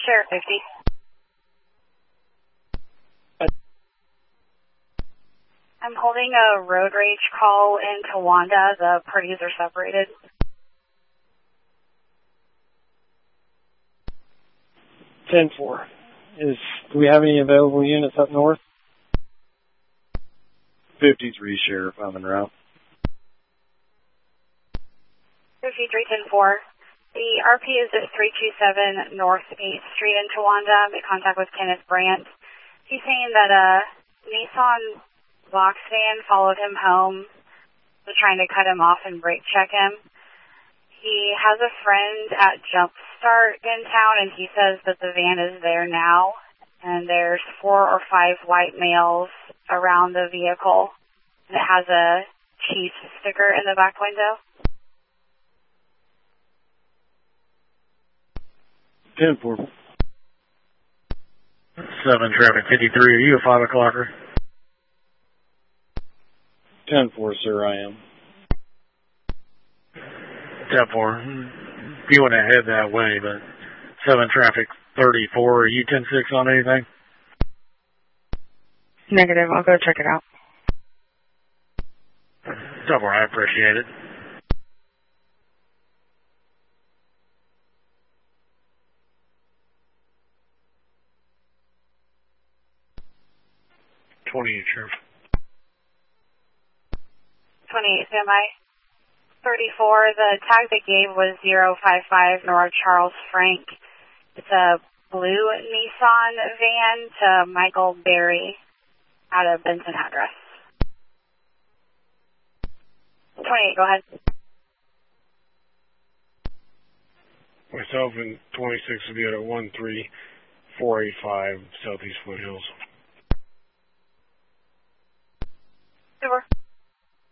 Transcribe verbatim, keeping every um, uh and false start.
Sheriff fifty. I'm holding a road rage call in Towanda. The parties are separated. ten four. Is, do we have any available units up north? fifty-three, Sheriff. I'm en route. fifty-three ten four. The R P is at three two seven North eighth Street in Towanda. I'm in contact with Kenneth Brandt. He's saying that a Nissan box van followed him home, was trying to cut him off and brake check him. He has a friend at Jumpstart in town, and he says that the van is there now, and there's four or five white males around the vehicle, and it has a Chief sticker in the back window. ten four. seven traffic fifty-three, are you a five o'clocker? ten four, sir, I am. ten four. If you want to head that way, but seven traffic thirty-four, are you ten six on anything? Negative, I'll go check it out. ten four, I appreciate it. twenty-eight, Sheriff. twenty-eight, stand by. thirty-four, the tag they gave was zero five five Nora Charles Frank. It's a blue Nissan van to Michael Berry out of Benson address. twenty-eight, go ahead. Myself and twenty-six will be at one three four eight five Southeast Foothills.